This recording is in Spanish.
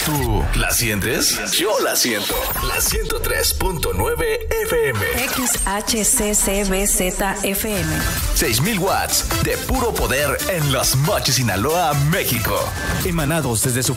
¿Tú la sientes? Yo la siento. La 103.9 FM. XHCCBZ-FM. 6,000 watts de puro poder en Los Mochis, Sinaloa, México. Emanados desde su